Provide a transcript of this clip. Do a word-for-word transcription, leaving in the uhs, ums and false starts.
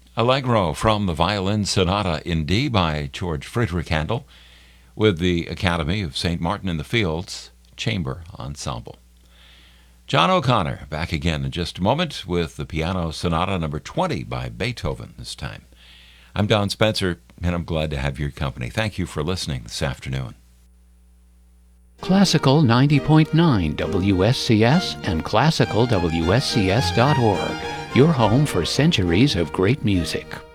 Allegro from the Violin Sonata in D by George Friedrich Handel with the Academy of Saint Martin in the Fields Chamber Ensemble. John O'Connor back again in just a moment with the Piano Sonata number twenty by Beethoven this time. I'm Don Spencer, and I'm glad to have your company. Thank you for listening this afternoon. Classical ninety point nine W S C S and classical W S C S dot org, your home for centuries of great music.